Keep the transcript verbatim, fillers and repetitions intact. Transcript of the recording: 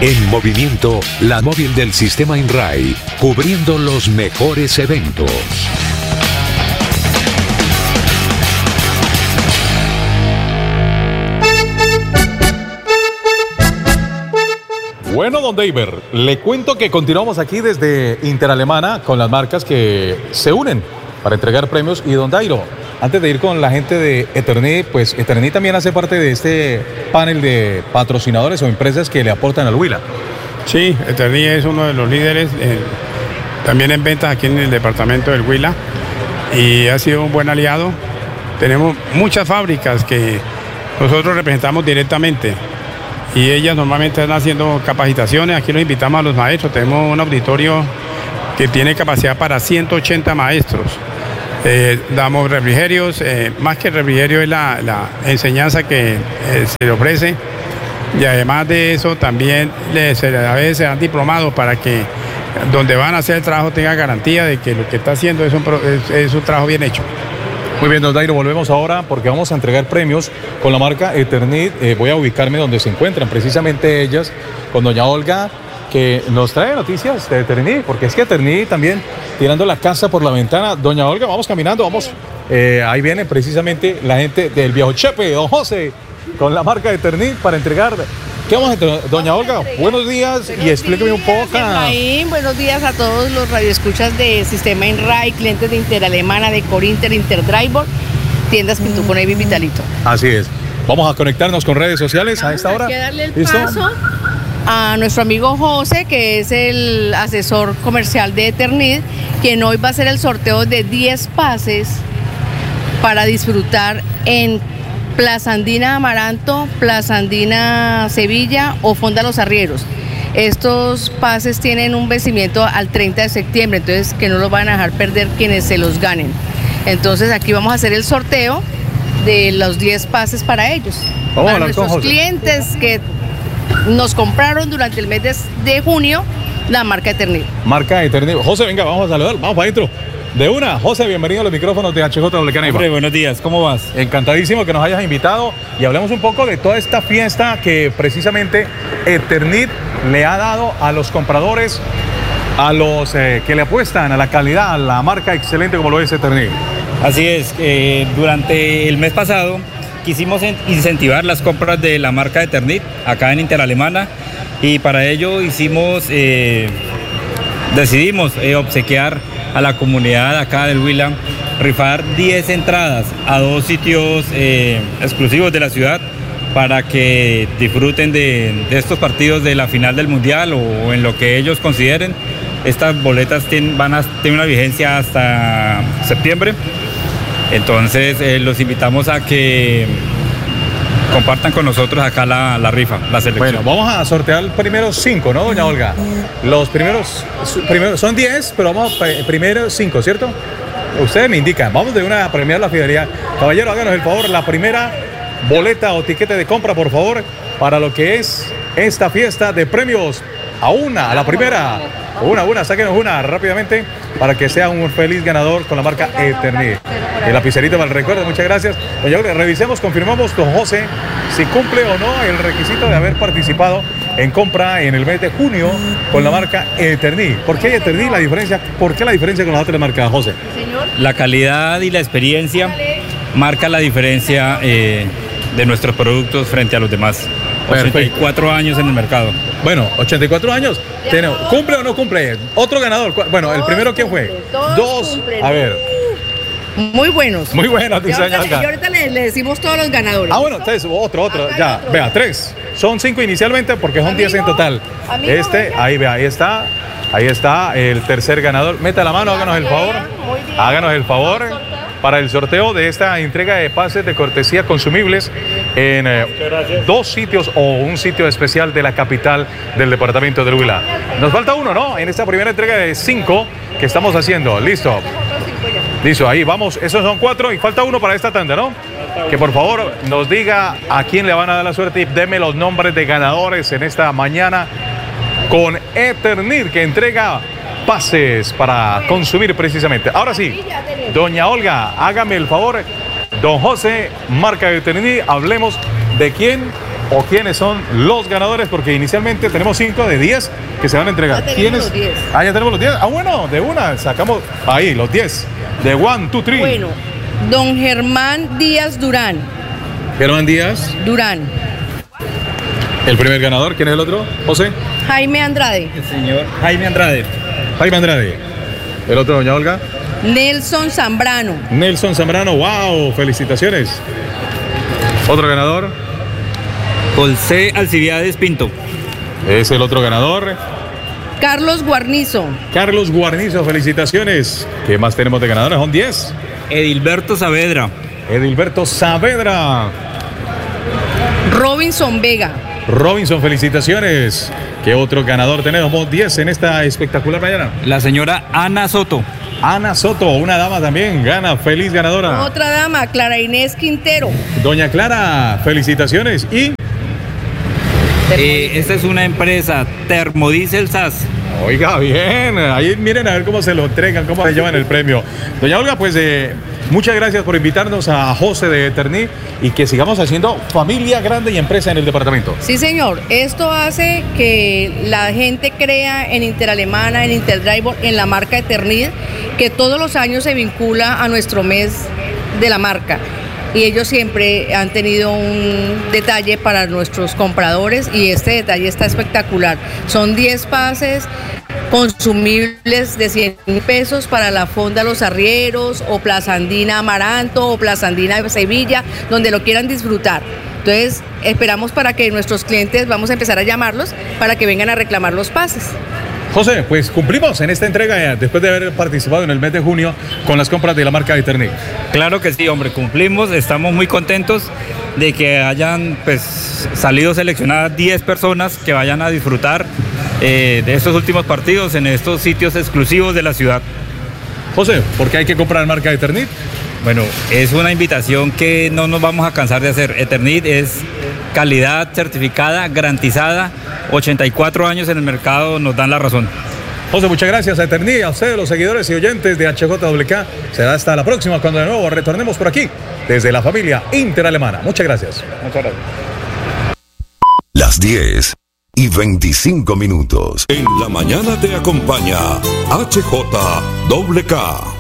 En movimiento, la móvil del sistema InRAI, cubriendo los mejores eventos. Bueno, don David, le cuento que continuamos aquí desde Interalemana con las marcas que se unen para entregar premios. Y don Dairo, antes de ir con la gente de Eternit, pues Eternit también hace parte de este panel de patrocinadores o empresas que le aportan al Huila. Sí, Eternit es uno de los líderes, eh, también en ventas aquí en el departamento del Huila, y ha sido un buen aliado. Tenemos muchas fábricas que nosotros representamos directamente, y ellas normalmente están haciendo capacitaciones. Aquí los invitamos a los maestros. Tenemos un auditorio que tiene capacidad para ciento ochenta maestros. Eh, damos refrigerios, eh, más que refrigerio es la, la enseñanza que eh, se le ofrece, y además de eso también les, a veces se dan diplomados para que donde van a hacer el trabajo tenga garantía de que lo que está haciendo es un, es, es un trabajo bien hecho. Muy bien, don Dairo, volvemos ahora porque vamos a entregar premios con la marca Eternit. Eh, voy a ubicarme donde se encuentran precisamente ellas, con doña Olga, que nos trae noticias de Eternit, porque es que Eternit también tirando la casa por la ventana. Doña Olga, vamos caminando, vamos. Eh, ahí viene precisamente la gente del Viejo Chepe, don José, con la marca Eternit para entregar. ¿Qué vamos a entregar? Doña Olga, buenos días, buenos y explíqueme días, un poco. Efraín, buenos días a todos los radioescuchas de Sistema InRAI, clientes de Interalemana, de Corinter, Interdriver, tiendas Pintuco Navy Vitalito. Así es. Vamos a conectarnos con redes sociales. Vamos a esta hora. Hay que darle el ¿Listo? paso a nuestro amigo José, que es el asesor comercial de Eternit, quien hoy va a hacer el sorteo de diez pases para disfrutar en Plaza Andina Amaranto, Plaza Andina Sevilla o Fonda Los Arrieros. Estos pases tienen un vencimiento al treinta de septiembre, entonces que no los van a dejar perder quienes se los ganen. Entonces aquí vamos a hacer el sorteo de los diez pases para ellos. Vamos para a nuestros clientes que nos compraron durante el mes de, de junio la marca Eternit. Marca Eternit. José, venga, vamos a saludar, vamos para adentro. De una, José, bienvenido a los micrófonos de H J W Canaiba. Hombre, buenos días, ¿cómo vas? Encantadísimo que nos hayas invitado y hablemos un poco de toda esta fiesta que precisamente Eternit le ha dado a los compradores, a los eh, que le apuestan a la calidad, a la marca excelente como lo es Eternit. Así es, eh, durante el mes pasado quisimos incentivar las compras de la marca Eternit acá en Interalemana, y para ello hicimos, eh, decidimos eh, obsequiar a la comunidad acá del Huila, rifar diez entradas a dos sitios eh, exclusivos de la ciudad para que disfruten de, de estos partidos de la final del Mundial o en lo que ellos consideren. Estas boletas tienen, van a tener una vigencia hasta septiembre, entonces eh, los invitamos a que compartan con nosotros acá la, la rifa, la selección. Bueno, vamos a sortear primero cinco, ¿no, doña Olga? Los primeros, primeros son diez, pero vamos a primero cinco, ¿cierto? Ustedes me indican, vamos de una a premiar la fidelidad. Caballero, háganos el favor, la primera boleta o tiquete de compra, por favor, para lo que es esta fiesta de premios. A una, a la primera. Una, una, sáquenos una rápidamente para que sea un feliz ganador con la marca Eternit. El lapicerito para el recuerdo, muchas gracias. Doña Olga, revisemos, confirmamos con José si cumple o no el requisito de haber participado en compra en el mes de junio con la marca Eternit. ¿Por qué Eternit? La diferencia, ¿por qué la diferencia con las otras marcas, José? La calidad y la experiencia marca la diferencia eh, de nuestros productos frente a los demás. ochenta y cuatro años en el mercado. Bueno, ochenta y cuatro años. Tenemos, ¿cumple o no cumple? Otro ganador. Bueno, el primero, ¿quién fue? Dos. A ver. Muy buenos. Muy buenos, dice doña Olga. Y ahorita le, le decimos todos los ganadores. Ah, bueno, entonces otro, otro. Ya, vea, tres. Son cinco inicialmente porque son diez en total. Este, ahí vea, ahí está. Ahí está el tercer ganador. Meta la mano, háganos el favor. Háganos el favor para el sorteo de esta entrega de pases de cortesía consumibles en eh, dos sitios o un sitio especial de la capital del departamento del Huila. Nos falta uno, ¿no? En esta primera entrega de cinco que estamos haciendo. Listo. Listo, ahí vamos. Esos son cuatro y falta uno para esta tanda, ¿no? Que por favor nos diga a quién le van a dar la suerte y deme los nombres de ganadores en esta mañana con Eternit, que entrega pases para consumir precisamente. Ahora sí, doña Olga, hágame el favor. Don José, marca Eternit, hablemos de quién o quiénes son los ganadores, porque inicialmente tenemos cinco de diez que se van a entregar. Ya ¿Quiénes? los diez. Ah, ya tenemos los diez. Ah, bueno, de una, sacamos ahí los diez. De one, two, three. Bueno, don Germán Díaz Durán. Germán Díaz. Durán. El primer ganador, ¿quién es el otro? José. Jaime Andrade. El señor Jaime Andrade. Jaime Andrade. El otro, doña Olga. Nelson Zambrano. Nelson Zambrano, wow, felicitaciones. Otro ganador. José Alcibiades Pinto. Es el otro ganador. Carlos Guarnizo. Carlos Guarnizo, felicitaciones. ¿Qué más tenemos de ganadores? Son diez. Edilberto Saavedra. Edilberto Saavedra. Robinson Vega. Robinson, felicitaciones. ¿Qué otro ganador tenemos? diez en esta espectacular mañana. La señora Ana Soto. Ana Soto, una dama también, gana, feliz ganadora. Otra dama, Clara Inés Quintero. Doña Clara, felicitaciones. Y Eh, esta es una empresa, Termodiesel S A S. oiga, bien, ahí miren a ver cómo se lo entregan, cómo se llevan el premio. Doña Olga, pues eh, muchas gracias por invitarnos a José de Eternit y que sigamos haciendo familia grande y empresa en el departamento. Sí, señor. Esto hace que la gente crea en Interalemana, en Interdriver, en la marca Eternit, que todos los años se vincula a nuestro mes de la marca. Y ellos siempre han tenido un detalle para nuestros compradores y este detalle está espectacular. Son diez pases consumibles de cien mil pesos para la Fonda Los Arrieros o Plaza Andina Amaranto o Plaza Andina Sevilla, donde lo quieran disfrutar. Entonces esperamos para que nuestros clientes, vamos a empezar a llamarlos para que vengan a reclamar los pases. José, pues cumplimos en esta entrega después de haber participado en el mes de junio con las compras de la marca Eternit. Claro que sí, hombre, cumplimos, estamos muy contentos de que hayan pues salido seleccionadas diez personas que vayan a disfrutar eh, de estos últimos partidos en estos sitios exclusivos de la ciudad. José, ¿por qué hay que comprar marca Eternit? Bueno, es una invitación que no nos vamos a cansar de hacer. Eternit es calidad certificada, garantizada, ochenta y cuatro años en el mercado nos dan la razón. José, muchas gracias a Eternit, a ustedes los seguidores y oyentes de H J W K. Será hasta la próxima cuando de nuevo retornemos por aquí desde la familia Interalemana. Muchas gracias. Muchas gracias. Las diez y veinticinco minutos. En la mañana te acompaña H J W K.